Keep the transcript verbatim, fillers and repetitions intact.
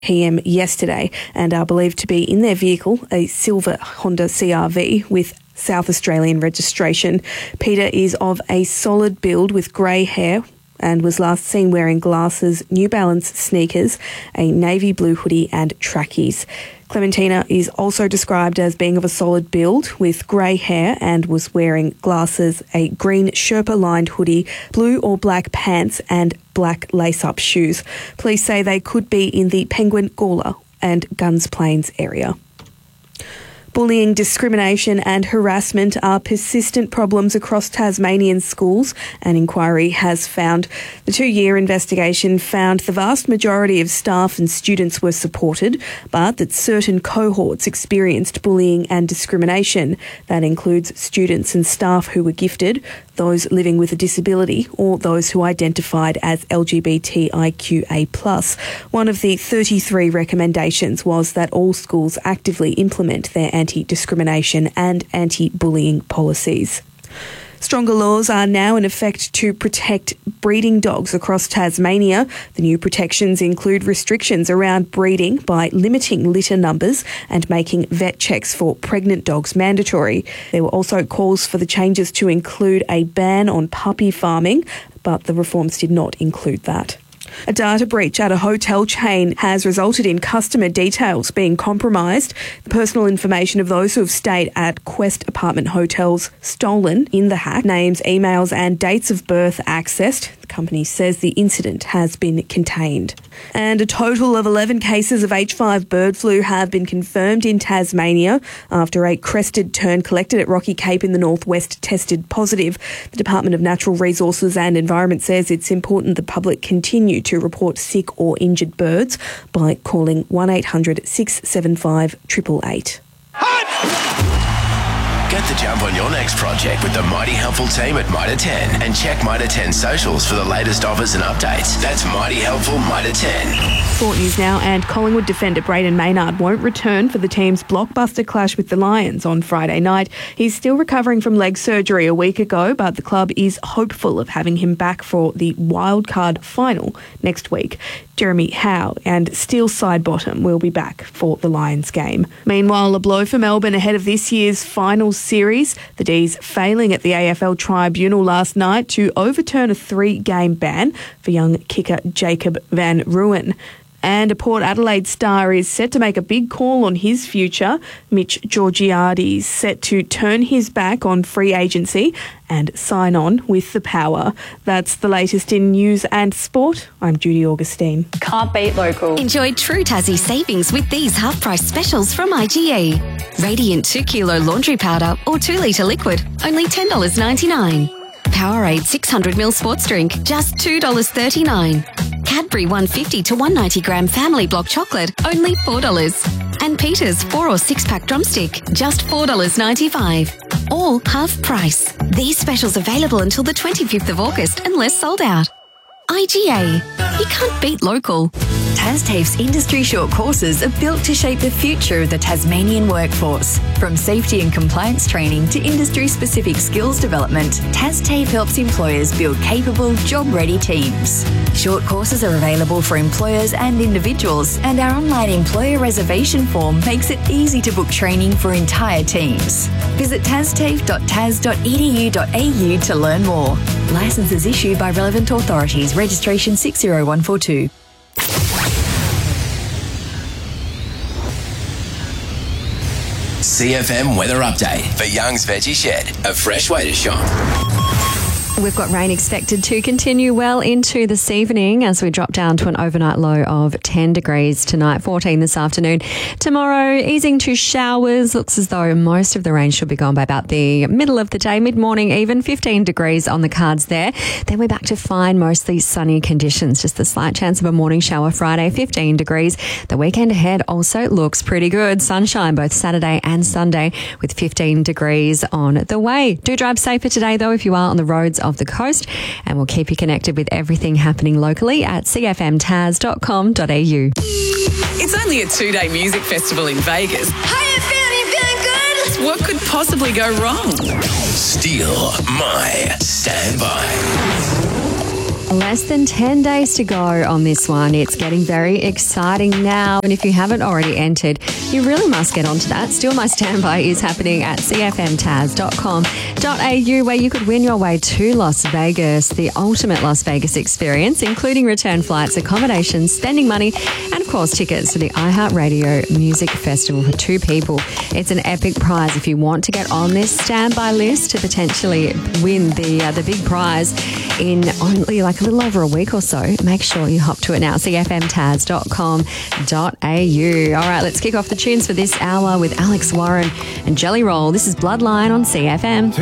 p m yesterday and are believed to be in their vehicle, a silver Honda C R V with South Australian registration. Peter is of a solid build with grey hair and was last seen wearing glasses, New Balance sneakers, a navy blue hoodie and trackies. Clementina is also described as being of a solid build with grey hair and was wearing glasses, a green Sherpa-lined hoodie, blue or black pants and black lace-up shoes. Police say they could be in the Penguin, Gawler and Guns Plains area. Bullying, discrimination and harassment are persistent problems across Tasmanian schools, an inquiry has found. The two-year investigation found the vast majority of staff and students were supported, but that certain cohorts experienced bullying and discrimination. That includes students and staff who were gifted, those living with a disability or those who identified as L G B T I Q A plus. One of the thirty-three recommendations was that all schools actively implement their anti-discrimination and anti-bullying policies. Stronger laws are now in effect to protect breeding dogs across Tasmania. The new protections include restrictions around breeding by limiting litter numbers and making vet checks for pregnant dogs mandatory. There were also calls for the changes to include a ban on puppy farming, but the reforms did not include that. A data breach at a hotel chain has resulted in customer details being compromised. The personal information of those who have stayed at Quest apartment hotels stolen in the hack. Names, emails and dates of birth accessed. The company says the incident has been contained. And a total of eleven cases of H five bird flu have been confirmed in Tasmania after a crested tern collected at Rocky Cape in the northwest tested positive. The Department of Natural Resources and Environment says it's important the public continue to report sick or injured birds by calling one eight hundred six seven five eight eight eight. Get the jump on your next project with the Mighty Helpful team at Mitre ten and check Mitre ten socials for the latest offers and updates. That's Mighty Helpful Mitre ten. Sport news now, and Collingwood defender Brayden Maynard won't return for the team's blockbuster clash with the Lions on Friday night. He's still recovering from leg surgery a week ago, but the club is hopeful of having him back for the wildcard final next week. Jeremy Howe and Steele Sidebottom will be back for the Lions game. Meanwhile, a blow for Melbourne ahead of this year's final series. The D's failing at the A F L tribunal last night to overturn a three-game ban for young kicker Jacob van Rooyen. And a Port Adelaide star is set to make a big call on his future. Mitch Georgiades is set to turn his back on free agency and sign on with the Power. That's the latest in news and sport. I'm Judy Augustine. Can't beat local. Enjoy true Tassie savings with these half-price specials from I G A. Radiant two kilo laundry powder or two litre liquid, only ten dollars ninety-nine. Powerade six hundred milliliter sports drink, just two dollars thirty-nine. Cadbury one hundred fifty to one hundred ninety gram family block chocolate, only four dollars. And Peter's four or six pack drumstick, just four dollars ninety-five. All half price. These specials available until the twenty-fifth of August unless sold out. I G A. You can't beat local. TasTAFE's industry short courses are built to shape the future of the Tasmanian workforce. From safety and compliance training to industry-specific skills development, TasTAFE helps employers build capable, job-ready teams. Short courses are available for employers and individuals, and our online employer reservation form makes it easy to book training for entire teams. Visit tastafe dot tas dot e d u dot a u to learn more. Licenses issued by relevant authorities. Registration six zero one four two. C F M weather update for Young's Veggie Shed, a fresh way to shop. We've got rain expected to continue well into this evening as we drop down to an overnight low of ten degrees tonight, fourteen this afternoon. Tomorrow, easing to showers. Looks as though most of the rain should be gone by about the middle of the day, mid-morning even, fifteen degrees on the cards there. Then we're back to fine, mostly sunny conditions. Just a slight chance of a morning shower Friday, fifteen degrees. The weekend ahead also looks pretty good. Sunshine both Saturday and Sunday with fifteen degrees on the way. Do drive safer today though if you are on the roads of the coast, and we'll keep you connected with everything happening locally at c f m tas dot com dot a u. It's only a two-day music festival in Vegas. How you feeling? You feeling good? What could possibly go wrong? Steal My Standby. Less than ten days to go on this one. It's getting very exciting now. And if you haven't already entered, you really must get onto that. Still My Standby is happening at c f m taz dot com dot a u, where you could win your way to Las Vegas, the ultimate Las Vegas experience, including return flights, accommodations, spending money, and of course tickets to the iHeartRadio Music Festival for two people. It's an epic prize. If you want to get on this standby list to potentially win the uh, the big prize in only like a little over a week or so, make sure you hop to it now, c f m taz dot com dot a u. All right, let's kick off the tunes for this hour with Alex Warren and Jelly Roll. This is Bloodline on C F M.